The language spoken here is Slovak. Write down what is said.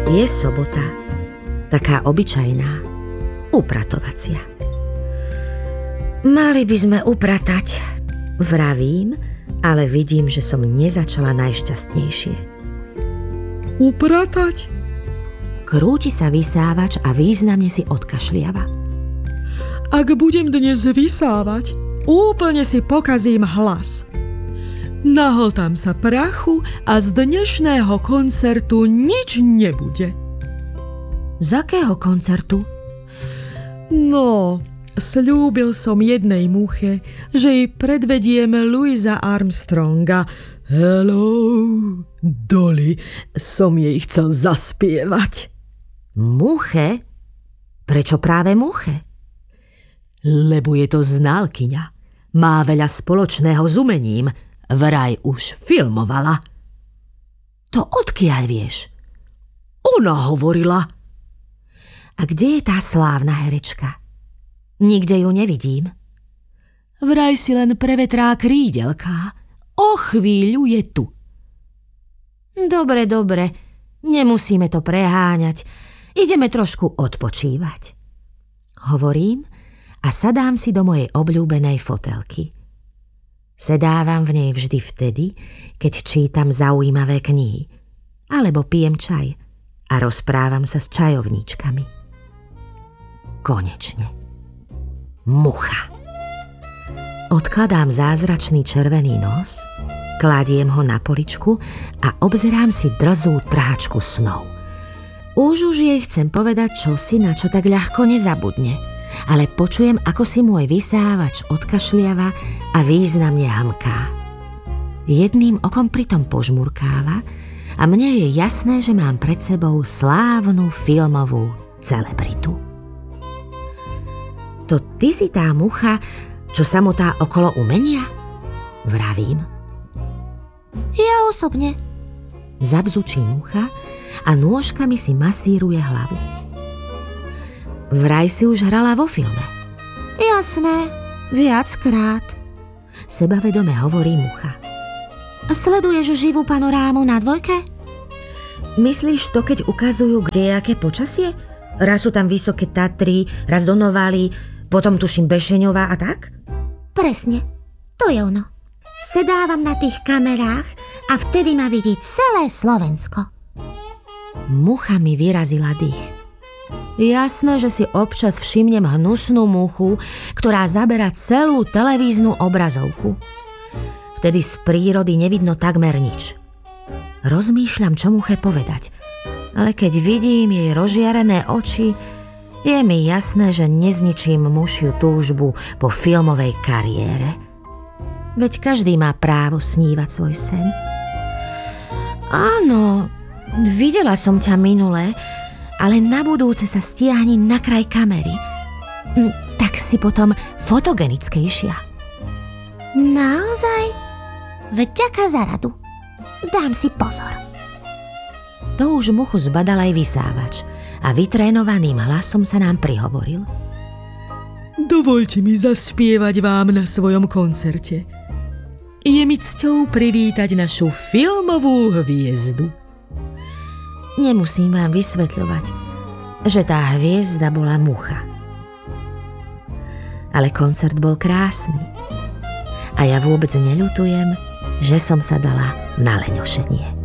Je sobota, taká obyčajná, upratovacia. Mali by sme upratať, vravím, ale vidím, že som nezačala najšťastnejšie. Upratať? Krúti sa vysávač a významne si odkašliava. Ak budem dnes vysávať, úplne si pokazím hlas. Nahltám sa prachu a z dnešného koncertu nič nebude. Z akého koncertu? No, sľúbil som jednej muche, že jej predvediem Louisa Armstronga. Hello, Dolly, som jej chcel zaspievať. Muche? Prečo práve muche? Lebo je to znalkyňa. Má veľa spoločného s umením. Vraj už filmovala. To odkiaľ vieš? Ona hovorila. A kde je tá slávna herečka? Nikde ju nevidím. Vraj si len prevetrá krídelká. O chvíľu je tu. Dobre, nemusíme to preháňať. Ideme trošku odpočívať. Hovorím a sadám si do mojej obľúbenej fotelky. Sedávam v nej vždy vtedy, keď čítam zaujímavé knihy, alebo pijem čaj a rozprávam sa s čajovníčkami. Konečne. Mucha. Odkladám zázračný červený nos, kladiem ho na poličku a obzerám si drzú trhačku snov. Už jej chcem povedať čosi, na čo tak ľahko nezabudne, ale počujem, ako si môj vysávač odkašliava a významne hamká. Jedným okom pritom požmurkáva a mne je jasné, že mám pred sebou slávnu filmovú celebritu. To ty si tá mucha, čo samotá okolo umenia? Vravím. Ja osobne. Zabzučí mucha a nôžkami si masíruje hlavu. Vraj si už hrala vo filme. Jasné, viackrát. Sebavedome hovorí mucha. Sleduješ živú panorámu na dvojke? Myslíš to, keď ukazujú, kde je aké počasie? Raz sú tam vysoké Tatry, raz Donovali, potom tuším Bešeňová a tak? Presne, to je ono. Sedávam na tých kamerách a vtedy ma vidí celé Slovensko. Mucha mi vyrazila dých. Jasné, že si občas všimnem hnusnú muchu, ktorá zabera celú televíznu obrazovku. Vtedy z prírody nevidno takmer nič. Rozmýšľam, čo muche povedať, ale keď vidím jej rozžiarené oči, je mi jasné, že nezničím mušiu túžbu po filmovej kariére. Veď každý má právo snívať svoj sen. Áno, videla som ťa minule, ale na budúce sa stiahni na kraj kamery. Tak si potom fotogenickejšia. Naozaj? Veď ďaká za radu. Dám si pozor. To už muchu zbadal aj vysávač a vytrénovaným hlasom sa nám prihovoril. Dovoľte mi zaspievať vám na svojom koncerte. Je mi cťou privítať našu filmovú hviezdu. Nemusím vám vysvetľovať, že tá hviezda bola mucha. Ale koncert bol krásny a ja vôbec neľutujem, že som sa dala na leňošenie.